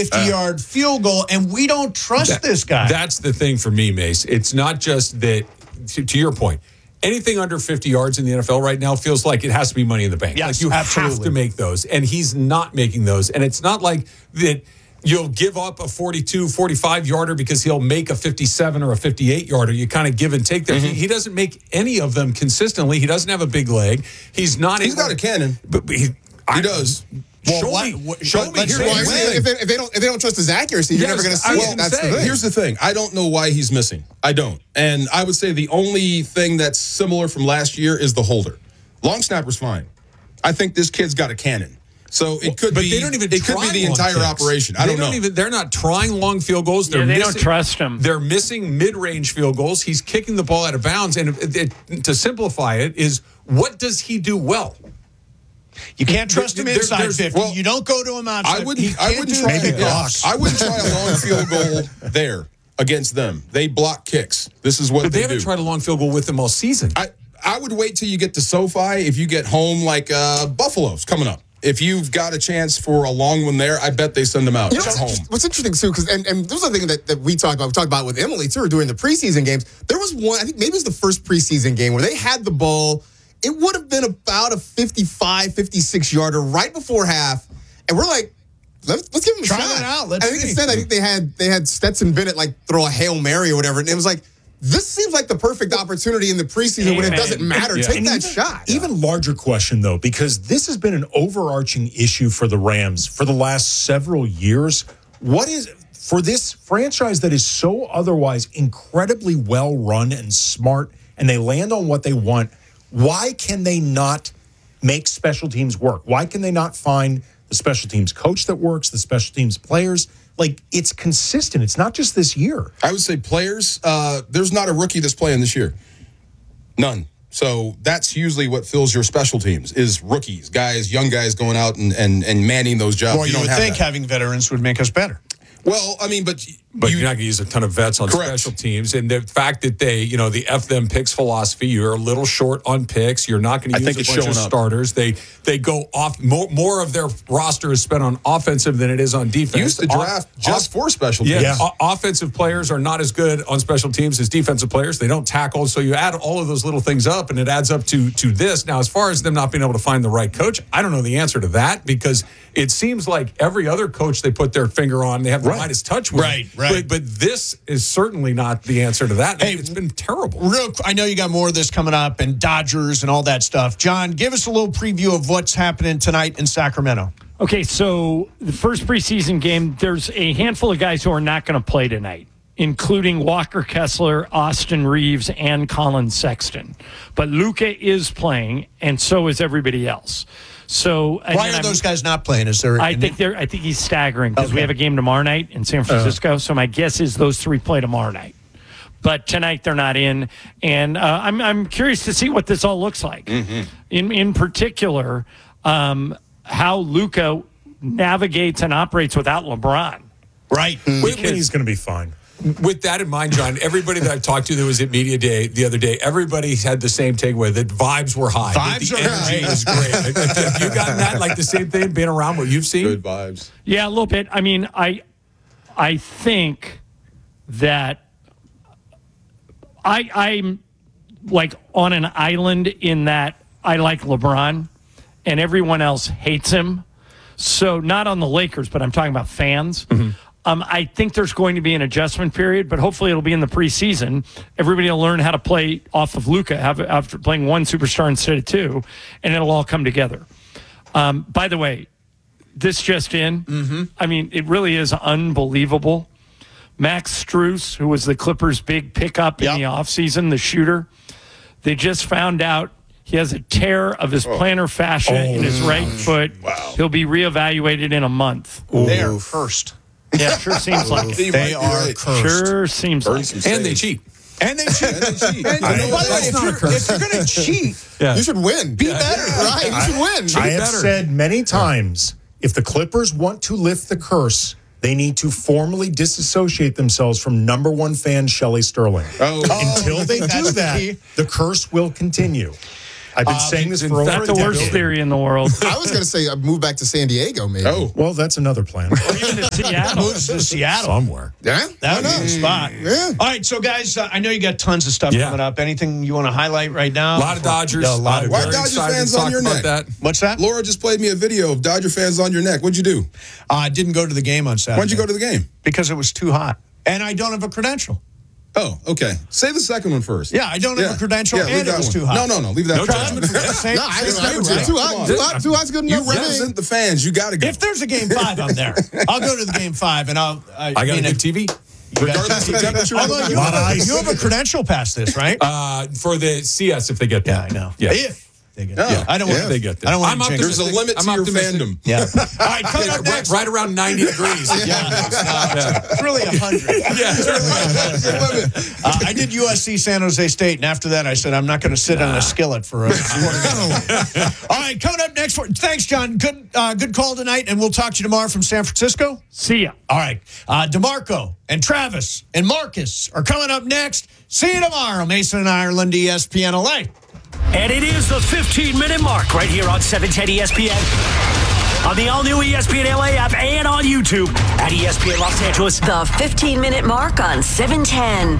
50-yard field goal, and we don't trust this guy. That's the thing for me, Mace. It's not just that, to your point, anything under 50 yards in the NFL right now feels like it has to be money in the bank. Yes, like you absolutely. have to make those, and he's not making those. And it's not like that you'll give up a 42, 45-yarder because he'll make a 57 or a 58-yarder. You kind of give and take there. He doesn't make any of them consistently. He doesn't have a big leg. He's got a cannon. But he does. Well, Show me. If they don't trust his accuracy, you're never going to see it. That's the thing. Here's the thing. I don't know why he's missing. I don't. And I would say the only thing that's similar from last year is the holder. Long snapper's fine. I think this kid's got a cannon. So it could be. They don't even. It could be the entire operation. I don't know. They're not trying long field goals. They don't trust him. They're missing mid-range field goals. He's kicking the ball out of bounds. And to simplify it, is what does he do well? You can't trust him inside 50. Well, you don't go to him outside. I wouldn't try a long field goal there against them. They block kicks. This is what But they do. haven't tried a long field goal with them all season. I would wait till you get to SoFi. If you get home like Buffalo's coming up. If you've got a chance for a long one there, I bet they send them out home. What's interesting, too, because and there's a thing that we talked about. We talked about with Emily, too, during the preseason games. There was one, I think maybe it was the first preseason game where they had the ball. It would have been about a 55, 56-yarder right before half. And we're like, let's give him a shot. Try that out. I think instead, I think they had Stetson Bennett throw a Hail Mary or whatever. And it was like, this seems like the perfect opportunity in the preseason when it doesn't matter. Yeah. Take that shot. Even larger question, though, because this has been an overarching issue for the Rams for the last several years. What is, for this franchise that is so otherwise incredibly well run and smart, and they land on what they want, why can they not make special teams work? Why can they not find the special teams coach that works, the special teams players? Like, it's consistent. It's not just this year. I would say players, there's not a rookie that's playing this year. None. So that's usually what fills your special teams is rookies, guys, young guys going out and manning those jobs. Well, you would think having veterans would make us better. Well, I mean, but you're not going to use a ton of vets on special teams. And the fact that they, the F them picks philosophy, you're a little short on picks. You're not going to use a bunch of starters. They go off. More of their roster is spent on offensive than it is on defense. Used to draft just for special teams. Yeah. Offensive players are not as good on special teams as defensive players. They don't tackle. So you add all of those little things up, and it adds up to this. Now, as far as them not being able to find the right coach, I don't know the answer to that because it seems like every other coach they put their finger on, they have the Midas touch with. Right. But this is certainly not the answer to that. Hey, it's been terrible. I know you got more of this coming up and Dodgers and all that stuff. John, give us a little preview of what's happening tonight in Sacramento. Okay, so the first preseason game, there's a handful of guys who are not going to play tonight, including Walker Kessler, Austin Reeves, and Colin Sexton. But Luka is playing, and so is everybody else. So why are those guys not playing? Is there? I think he's staggering because we have a game tomorrow night in San Francisco. So my guess is those three play tomorrow night. But tonight they're not in, and I'm curious to see what this all looks like. Mm-hmm. In particular, how Luka navigates and operates without LeBron. Right, he's going to be fine. With that in mind, John, everybody that I've talked to that was at Media Day the other day, everybody had the same takeaway that vibes were high. Vibes the energy was great. Have you gotten that? Like the same thing, being around what you've seen? Good vibes. Yeah, a little bit. I mean, I think that I'm like on an island in that I like LeBron and everyone else hates him. So not on the Lakers, but I'm talking about fans. Mm-hmm. I think there's going to be an adjustment period, but hopefully it'll be in the preseason. Everybody will learn how to play off of Luka after playing one superstar instead of two, and it'll all come together. By the way, this just in. Mm-hmm. I mean, it really is unbelievable. Max Strus, who was the Clippers' big pickup in the offseason, the shooter, they just found out he has a tear of his plantar fascia in his right foot. Wow. He'll be reevaluated in a month. They are cursed. Yeah, sure seems like it. They are cursed. Sure seems like it. And they cheat. And they cheat. And by the way, if you're going to cheat, you should win. Be better, right? You should win. I have said many times, if the Clippers want to lift the curse, they need to formally disassociate themselves from number one fan Shelley Sterling. Until they do that, the curse will continue. I've been saying this for over That's the a worst decade. theory in the world. I was going to say move back to San Diego, maybe. Oh, Well, that's another plan. Even to Seattle. Moves to Seattle. Somewhere. Yeah? That would Why be the not? spot. Yeah. All right, so guys, I know you got tons of stuff Yeah. coming up. Anything you want to highlight right now? A lot of Dodgers. Yeah, a lot of Why very Dodger excited fans to on talk your about neck? that. What's that? Laura just played me a video of Dodger fans on your neck. What'd you do? I didn't go to the game on Saturday. Why'd you go to the game? Because it was too hot. And I don't have a credential. Oh, okay. Say the second one first. Yeah, I don't have a credential, leave and it that was one. too hot. No. Leave that. No one. judgment. Same- No, I same just thing, too right? hot. Too hot's good enough You for me. represent the fans. You got to go. If there's a game 5, I'm there. I'll go to the game 5, and I I got a good TV. Regardless of temperature. Although you Lot of ice. you have a credential past this, right? For the CS if they get yeah, there. I know. Yeah. If they get, Yeah. I don't Yeah. want They get there. I don't want I'm to jinx There's a it. limit I'm to your optimistic. fandom. Yeah. All right, coming up Right, next. right around 90 degrees. It's really 100. I did USC San Jose State, and after that, I said I'm not going to sit on a skillet for a. All right, coming up next. Thanks, John. Good call tonight, and we'll talk to you tomorrow from San Francisco. See ya. All right, DeMarco and Travis and Marcus are coming up next. See you tomorrow, Mason and Ireland, ESPN LA. And it is the 15-minute mark right here on 710 ESPN. On the all-new ESPN LA app and on YouTube at ESPN Los Angeles. The 15-minute mark on 710.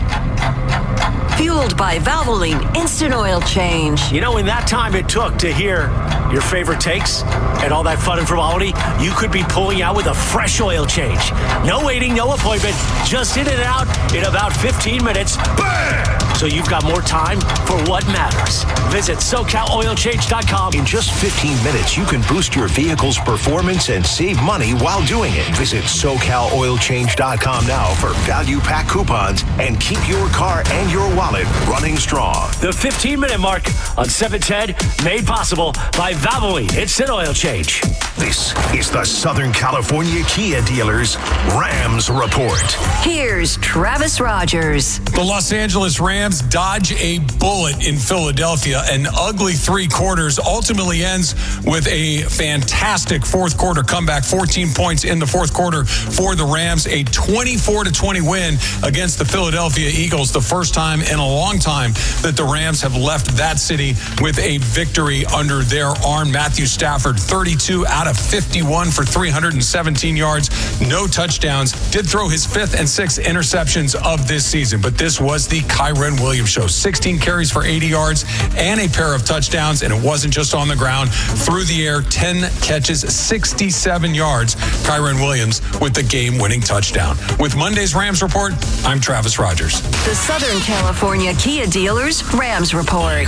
Fueled by Valvoline Instant Oil Change. You know, in that time it took to hear your favorite takes and all that fun and frivolity, you could be pulling out with a fresh oil change. No waiting, no appointment, just in and out in about 15 minutes. Bam! So you've got more time for what matters. Visit SoCalOilChange.com. In just 15 minutes, you can boost your vehicle's performance and save money while doing it. Visit SoCalOilChange.com now for value pack coupons and keep your car and your wallet running strong. The 15-minute mark on 710, made possible by Valvoline Instant Oil Change. This is the Southern California Kia Dealers Rams Report. Here's Travis Rogers. The Los Angeles Rams dodge a bullet in Philadelphia. An ugly 3 quarters ultimately ends with a fantastic fourth quarter comeback. 14 points in the fourth quarter for the Rams. A 24-20 win against the Philadelphia Eagles. The first time in a long time that the Rams have left that city with a victory under their arm. Matthew Stafford, 32 out of 51 for 317 yards. No touchdowns. Did throw his 5th and 6th interceptions of this season. But this was the Kyren Williams show. 16 carries for 80 yards and a pair of touchdowns. And it wasn't just on the ground. Through the air, 10 catches, 67 yards. Kyren Williams with the game-winning touchdown. With Monday's Rams Report, I'm Travis Rogers. The Southern California Kia Dealers Rams Report.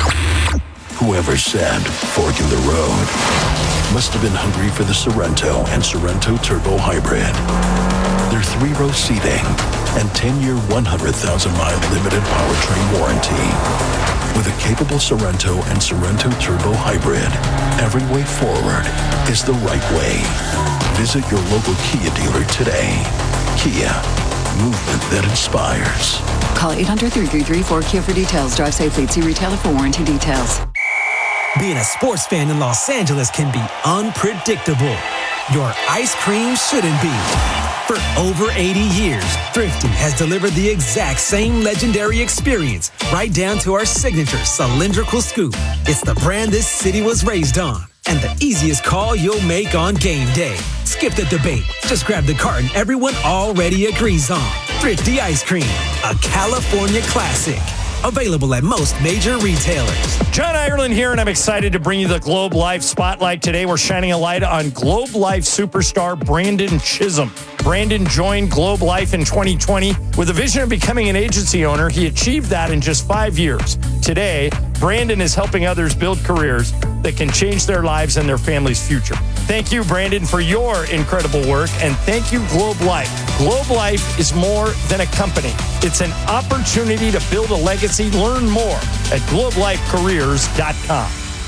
Whoever said fork in the road must have been hungry for the Sorrento and Sorrento Turbo Hybrid. Their 3-row seating and 10-year, 100,000-mile limited powertrain warranty. With a capable Sorrento and Sorrento Turbo Hybrid, every way forward is the right way. Visit your local Kia dealer today. Kia, movement that inspires. Call 800-333-4KIA for details. Drive safely. See retailer for warranty details. Being a sports fan in Los Angeles can be unpredictable. Your ice cream shouldn't be. For over 80 years, Thrifty has delivered the exact same legendary experience, right down to our signature cylindrical scoop. It's the brand this city was raised on, and the easiest call you'll make on game day. Skip the debate. Just grab the carton everyone already agrees on. Thrifty Ice Cream, a California classic. Available at most major retailers. John Ireland here, and I'm excited to bring you the Globe Life Spotlight. Today, we're shining a light on Globe Life superstar Brandon Chisholm. Brandon joined Globe Life in 2020 with a vision of becoming an agency owner. He achieved that in just 5 years. Today, Brandon is helping others build careers that can change their lives and their family's future. Thank you, Brandon, for your incredible work, and thank you, Globe Life. Globe Life is more than a company. It's an opportunity to build a legacy. Learn more at globelifecareers.com.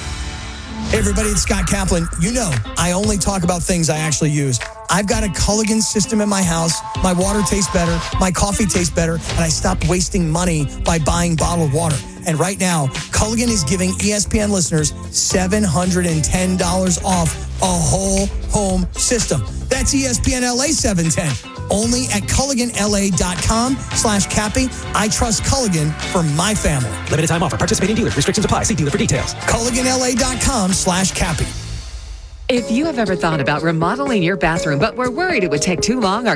Hey everybody, it's Scott Kaplan. You know, I only talk about things I actually use. I've got a Culligan system in my house. My water tastes better, my coffee tastes better, and I stopped wasting money by buying bottled water. And right now, Culligan is giving ESPN listeners $710 off a whole home system. That's ESPN LA 710. only at CulliganLA.com/Cappy. I trust Culligan for my family. Limited time offer. Participating dealers. Restrictions apply. See dealer for details. CulliganLA.com/Cappy. If you have ever thought about remodeling your bathroom but were worried it would take too long or